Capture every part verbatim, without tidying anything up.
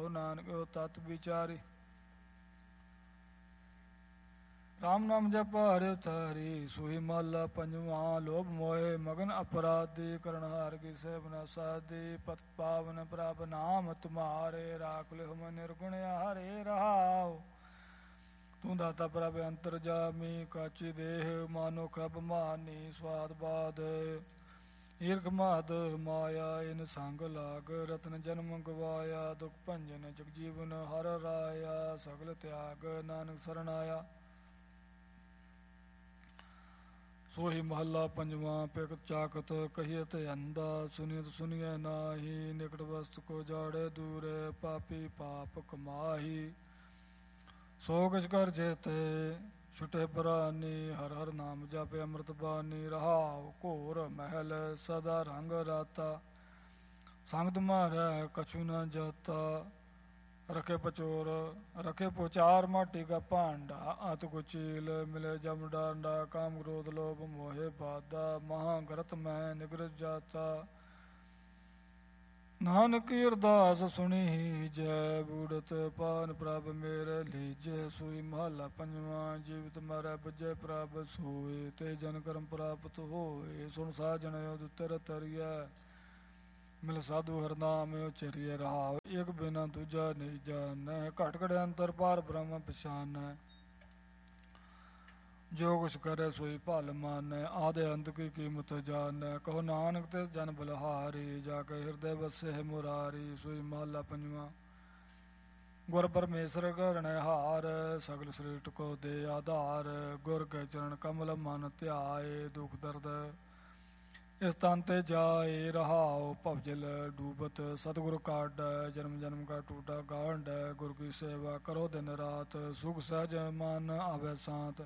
नानक तत् विचारी। राम नाम जप हरि तारी सुही महला पंजवा। लोभ मोहे मगन अपराधी करनहार की सेव न साधी। पत पावन प्रभ नाम तुम्हारे राख ले हम निर्गुण हरे रहाओ। तू दाता प्रभ अंतर जामी काची देह मानो कब मानी स्वाद बाद। ईर्ख माद माया इन संग लाग रत्न जन्म गवाया। दुख भंजन जग जीवन हर राया सगल त्याग नानक शरणाया। सोही महला पंजवा। पिक चाकत कहियत अंधा सुनियत सुनिय नाही। निकट वस्तु को जाड़े दूरे पापी पाप कमाही। सो गज कर जेते छुटे बरानी हर हर नाम जापे अमृत बानी। रहाओ घोर महल सदा रंग राता संग तुम्हारा कछु न जाता। रखे पचोर रखे पोचार माटी का पांडा। अत कुचील मिले जम डांडा। काम क्रोध लोभ मोहे बाधा महागरत में निगृत जाता। नानक अरदास सुनी जय बूढ़त पान प्रभ मेरे लीजे। सुई महला पंजवा। जीवित मरै बजय प्रभ सोए ते जन कर्म प्राप्त होए। सुन साजन दुतर तरिया मिल साधु हर नाम चरिय। रहा एक बिना दूजा नहीं जान। घट घट अंतर पार ब्रह्म पछान। जो कुछ करे सोई भाल मान। आधे अंत की कीमत जान। कहो नानक ते जन बलहारी जाके हृदय बसे है मुरारी। सोई महला पंजवा। गुर परमेश्वर करने हार सगल सृष्टि को दे आधार। गुर के चरण कमल मन ध्याए दुख दर्द इस तंते जाए। रहाओ भवजल डूबत सतगुरु काड। जन्म जन्म का टूटा गांड। गुरु की सेवा करो दिन रात सुख सहज मन आवे सांत।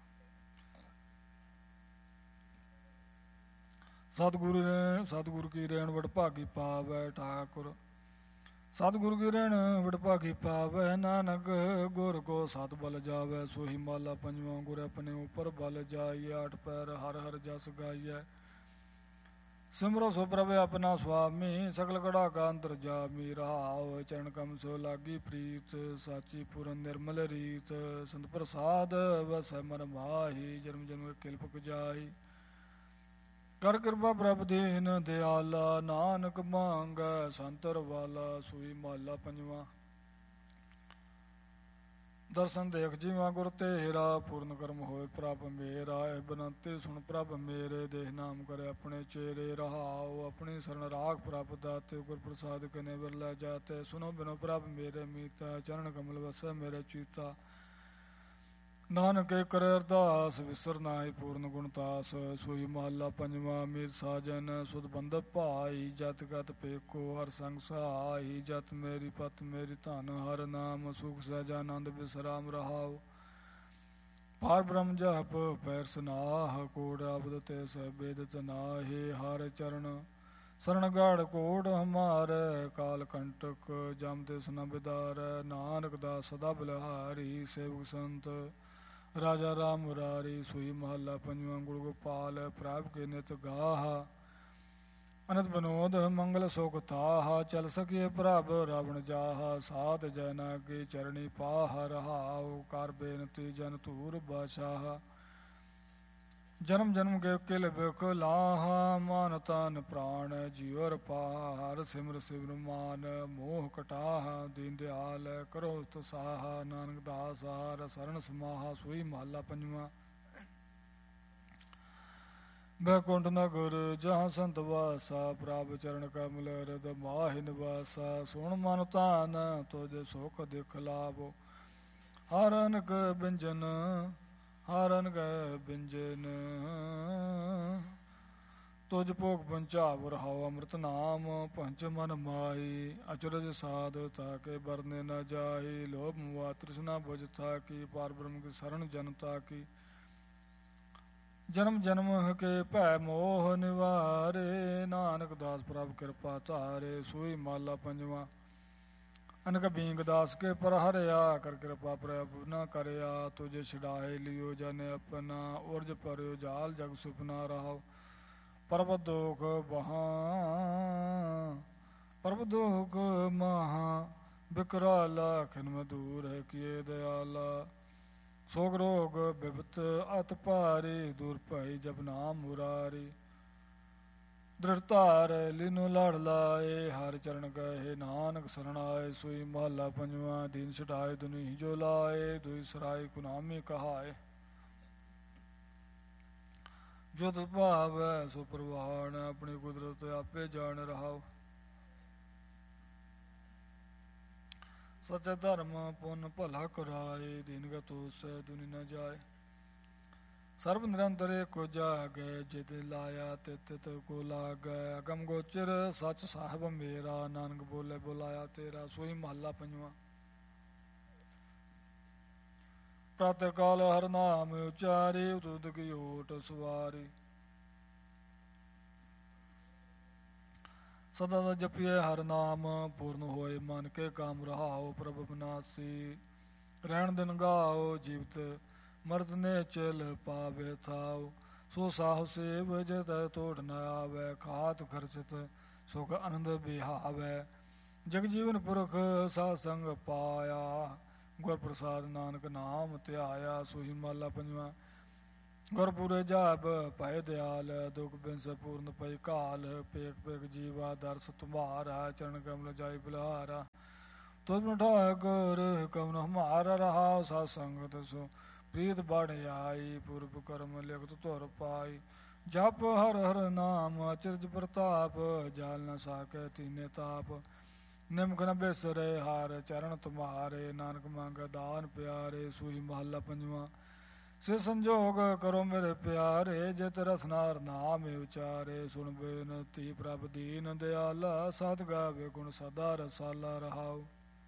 सतगुरु सतगुरु की रेण वड भागी पावै ठाकुर। सतगुरु की रेण वड भागी पावै नानक गुर को सत बल जावै। सोही माला पंजवा। गुर अपने ऊपर बल जाइए आठ पैर हर हर जस गाइए। सिमरो सो प्रभ अपना स्वामी सकल कड़ा का अंतर जामी। रहाओ चरण कम सो लागी प्रीत साची पूरन निर्मल रीत। संत प्रसाद बस मन माही जन्म जन्म किल्पक जाही। कर कृपा प्रभ दीन दयाला नानक मांग संतर वाला। सुई महला पंजवा। दर्शन देख जीवा गुर तेरा पूर्ण कर्म होए प्रभ मेरा। बनंते सुन प्रभ मेरे देह नाम करे अपने चेरे। रहाओ अपनी शरण राख प्रभ दाते गुर प्रसाद कने बिरला जाते। सुनो बिनो प्रभ मेरे मीता चरण कमल वसै मेरे चीता। नानक करे अरदास विसर नाहि पूर्ण गुणतास। सोई महला पंजवा। मीत साजन सुध बंधप भाई जत गत पेको हर संग सहाई। जत मेरी पत मेरी धन हर नाम सुख सहजानंद विश्राम। रहाओ पार ब्रह्म जप पैर सनाह कोड अबद ते बेदत नाहे। हर चरण शरण गाढ़ कोड हमारे काल कंटक जम तिस न बिदार। नानक दास सदा बलिहारी सेवक संत राजा राम मुरारी। सुई महला पंजवा। गुण गोपाल प्राप के नित गाहा। अनंत बनोद मंगल सुख ताहा। चल सकिए प्रभ रावण जाहा। साध जना की चरणी पाह। रहाओ कर बेनती जन तूर बादशाह। जन्म जन्म के किल बिख लाहा। मान तन प्राण जीवर पाह। हर सिमर सिमर मान मोह कटाह। दीन दयाल करो तुसाह। नानक दास हर शरण समाहा। सोई महला पंजवा। बैकुंठ नगर जहाँ संत वासा प्रभ चरण कमल हृद माहि निवासा। सुन मन तान तुझ सुख दिख लाभो। हरन क बिंजन हरन क बिंजन तुझ भोग पंचाव। रहाओ अमृत नाम पंच मन माही। अचरज साध ताके बरने न जाही। लोभ मोह तृष्णा बुझ ताकी पार ब्रह्म की शरण जनता की। जन्म जन्म के भै मोह निवारे नानक दास प्रभ कृपा तारे। सोई माला पंजवा। अनक बींग दास के पर हरया कर कृपा प्रभ न करया। तुझे छिड़ाए लियो जाने अपना उर्ज पर्यो जाल जग सुपना। रहो परब दुख बहा परब दुख महा बिकराला खिन दूर है किए दयाला। सोग रोग बिपत अत भारी दूर भई जब नाम मुरारी। दृढ़तार लीनो लड़ लाए हर चरण गए नानक शरणाए। सोई महला पंजवा दीन छटाए दुनि जो लाए दुई सराय कुनामी कहाए। जो तत् भाव है सो प्रवान अपनी कुदरत आपे जान रहाओ। सत्य धर्म पुन भला कराए दीन गतो से दुनि न जाए। सर्व निरंतर को जागे जित लाया तित तित को लागे। अगम गोचर सच साहिब मेरा नानक बोले बुलाया तेरा। सोई महला पंजवा। प्रातः काल हर नाम उचारी उतुद की ओट सवारी। सदा जपिए हर नाम पूर्ण होए मन के काम रहाओ। प्रभु विनाशी रहन दिन गाओ जीवित मर्द ने चल पावे थाओ। सो साहु सेव जत तोड़ न आवे खात खर्चित सुख आनंद बिहावे। जग जीवन पुरख सासंग पाया गुर प्रसाद नानक नाम त्याया। सोही माला पंजवा। गुरपुरे जाब भय दयाल दुख बिंस पूर्ण पै काल। पेक पेक जीवा दर्श तुम्हारा चरण कमल जाय बिलहारा। तुम ठाकुर कवन हमारा रहा सासंगत सो प्रीत बढ़ आई। पूर्व कर्म लिखत तुर पाई। जप हर हर नाम अचरज प्रताप जाल न साके तीने ताप। निमख न बिसरे हार चरण तुम्हारे नानक मांग दान प्यारे। सुई महला पंजवा। से संजोग करो मेरे प्यारे जित रसनार नाम उचारे। सुन बेनती प्रभ दीन दयाला साध गावे गुण सदा रसाला रहाओ।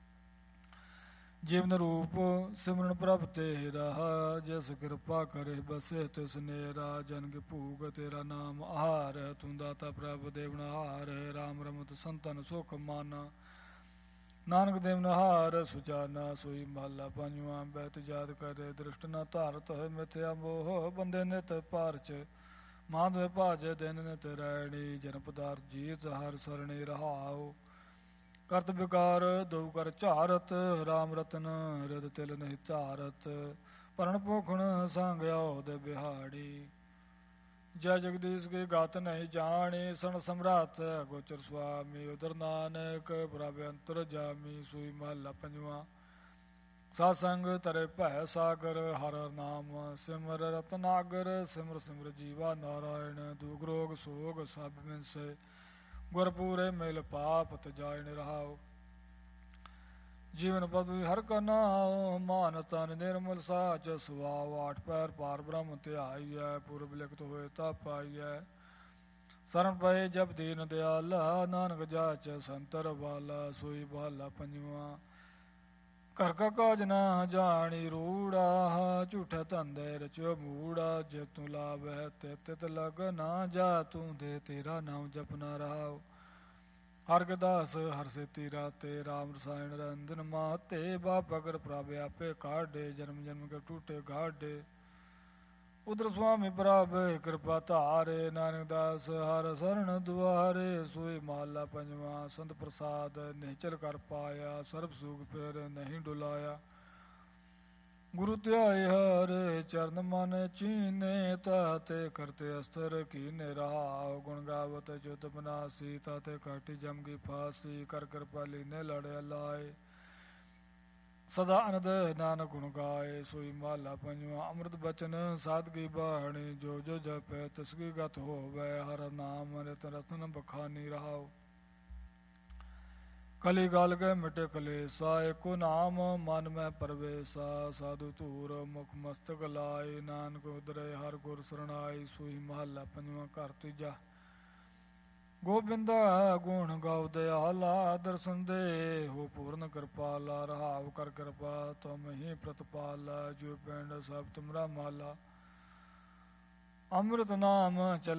जीवन रूप सिमरन प्रभ ते रहा जैस कृपा करे बसे तिस नेरा। जन के भूग तेरा नाम आहार तू दाता प्रभ देवनहार। राम रमत संतन सुख माना नानक देवनहार सुजाना। सोई महला पंजवा। बैत जात करे दृष्ट न धारत है मिथ्या मोह। बंदे नित पारच माधव भाजे दिन नित रैणी। जन पदार्थ जीत हर सरणी रहाओ। करत विकार दो कर झारत राम रतन हृद तिल नहीं धारत। भरण पोखण सांग्याओ दे बिहाड़ी। जय जगदीश के गात नहीं जानी सन सम्राट गोचर स्वामी। उधर नानक प्रभ अंतर जामी। सुई महला पंजवा। सासंग तरे भय सागर हर नाम सिमर रतनागर। सिमर सिमर जीवा नारायण दुख रोग सोग सब मिनसे। गुरपूरे मेल पाप तजायन रहाओ। जीवन पदवी हर का नाओ मान तन निर्मल साच सुभाव। आठ पैर पार ब्रह्म त्याई है पूर्व लिखत हुए ता पाई है। शरण पए जब दीन दयाला नानक जाच संतर वाला। सोई बाला पंजवा। घर का काज ना जानी रूड़ा झूठा धंधे रचो मूड़ा। जे तू लाभ है ते तित लग ना जा तू दे तेरा नाम जपना रहाओ। हर के दास हर से तीरा ते राम रसायन रंजन माते। बाप अगर प्राप्य आपे काढ़े जन्म जन्म के टूटे गाढ़े। उधर स्वामी प्रभ कृपा धारे नानक दास हर शरण दुआरे। सोई महला पंजवा। संत प्रसाद निश्चल कर पाया सर्व सुख फिर नहीं डुलाया। गुरु त्याय हर चरण मन चीने ताते करते अस्तर कीने रहाओ। गुण गावत जुत बनासी ताते काटी जम की फांसी। कर कृपा लीने लड़े लाए सदा अनद नानक गुण गाए। सोई महला पंजवा। अमृत बचन सादगी बाणी जो जो जपे तसगी गत होवे। हर नाम नित रतन बखानी रहाओ। कली गाल के मिटे कलेसा एको नाम मन में परवेसा। साधु धूर मुख मस्तक लाई नानक उदरे हर गुर शरणाई। सोई महला पंजवा। घर तीजा। गोबिंदा गुण गाओ दयाला दर्शन दे हो पूर्ण कृपाला। रहाव कर कृपा तुम ही प्रतिपाला। जो पिंड सब तुमरा माला। अमृत नाम चल